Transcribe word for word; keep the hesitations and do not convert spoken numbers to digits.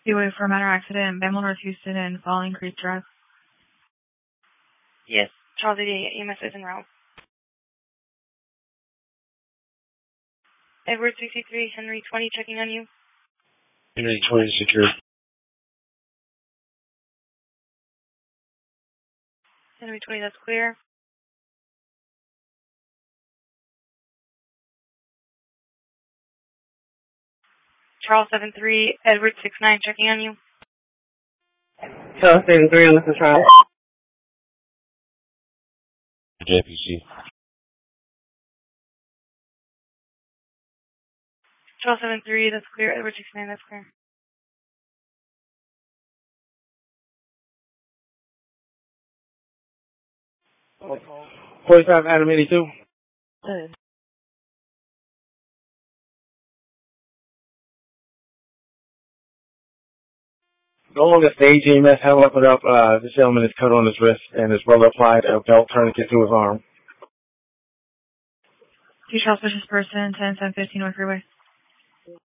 Away for a minor accident, Bamble North Houston and Falling Creek Drive. Yes. Charles eighty-eight, E M S is en route. Edward sixty-three, Henry twenty, checking on you. Henry twenty secured. Henry twenty, that's clear. Charles seven three, Edward six nine, checking on you. Charles seven three on the control. J P C. Charles seven three, that's clear. Edward six nine, that's clear. forty-five Adam eighty-two. Good. No longer stage E M S, have up it up. Uh, this gentleman is cut on his wrist and is well applied a belt tourniquet to his arm. Two Charles Suspicious Person, ten seven fifteen North Freeway.